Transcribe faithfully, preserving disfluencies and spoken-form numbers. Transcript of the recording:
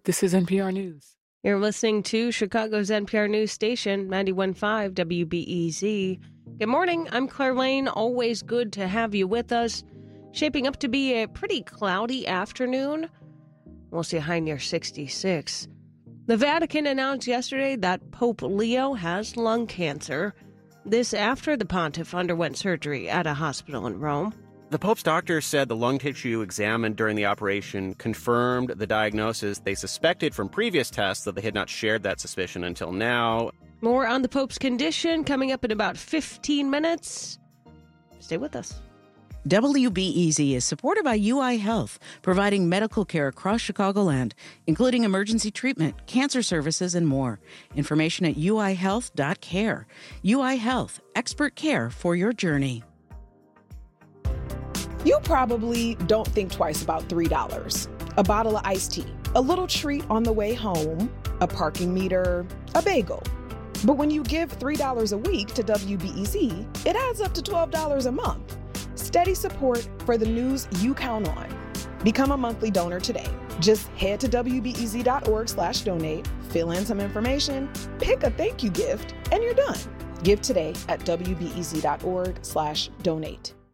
This is N P R News. You're listening to Chicago's N P R News station, ninety-one point five W B E Z. Good morning. I'm Claire Lane. Always good to have you with us. Shaping up to be a pretty cloudy afternoon. We'll see a high near sixty-six. The Vatican announced yesterday that Pope Leo has lung cancer. This after the pontiff underwent surgery at a hospital in Rome. The Pope's doctor said the lung tissue examined during the operation confirmed the diagnosis they suspected from previous tests, though they had not shared that suspicion until now. More on the Pope's condition coming up in about fifteen minutes. Stay with us. W B E Z is supported by U I Health, providing medical care across Chicagoland, including emergency treatment, cancer services, and more. Information at u i health dot care. U I Health, expert care for your journey. You probably don't think twice about three dollars. A bottle of iced tea, a little treat on the way home, a parking meter, a bagel. But when you give three dollars a week to W B E Z, it adds up to twelve dollars a month. Steady support for the news you count on. Become a monthly donor today. Just head to W B E Z dot org slash donate, fill in some information, pick a thank you gift, and you're done. Give today at W B E Z dot org slash donate.